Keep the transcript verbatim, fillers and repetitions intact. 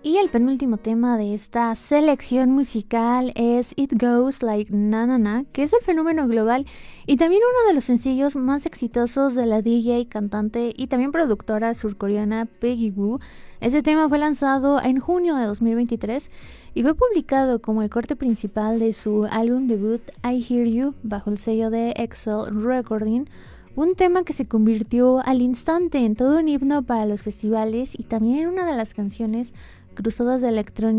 Y el penúltimo tema de esta selección musical es It Goes Like Na Na Na, que es el fenómeno global y también uno de los sencillos más exitosos de la D J, cantante y también productora surcoreana Peggy Goo. Este tema fue lanzado en junio de dos mil veintitrés y fue publicado como el corte principal de su álbum debut I Hear You bajo el sello de Excel Recording. Un tema que se convirtió al instante en todo un himno para los festivales y también una de las canciones cruzadas de electrónica